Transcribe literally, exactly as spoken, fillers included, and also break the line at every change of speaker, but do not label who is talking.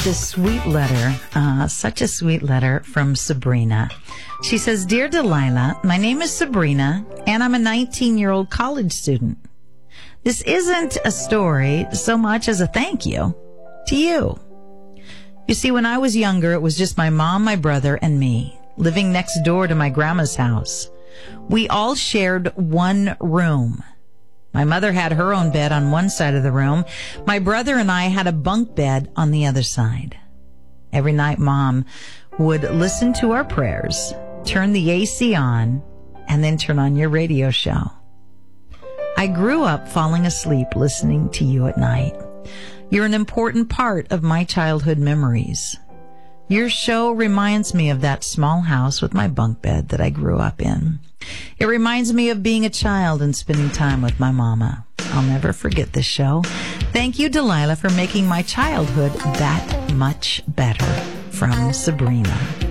this sweet letter, uh, such a sweet letter from Sabrina. She says, Dear Delilah, my name is Sabrina, and I'm a nineteen-year-old college student. This isn't a story so much as a thank you to you. You see, when I was younger, it was just my mom, my brother, and me, living next door to my grandma's house. We all shared one room. My mother had her own bed on one side of the room. My brother and I had a bunk bed on the other side. Every night, Mom would listen to our prayers, turn the A C on, and then turn on your radio show. I grew up falling asleep listening to you at night. You're an important part of my childhood memories. Your show reminds me of that small house with my bunk bed that I grew up in. It reminds me of being a child and spending time with my mama. I'll never forget this show. Thank you, Delilah, for making my childhood that much better. From Sabrina.